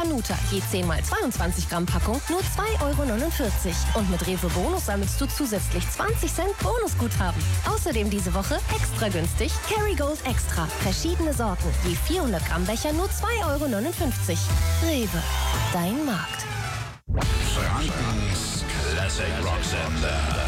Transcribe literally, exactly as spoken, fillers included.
Hanuta, je zehn mal zweiundzwanzig Gramm Packung, nur zwei Euro neunundvierzig. Und mit Rewe Bonus sammelst du zusätzlich zwanzig Cent Bonusguthaben. Außerdem diese Woche extra günstig Kerrygold Extra. Verschiedene Sorten, je vierhundert Gramm Becher nur zwei Euro neunundfünfzig. Rewe, dein Markt. Frankens Classic Rock Sender.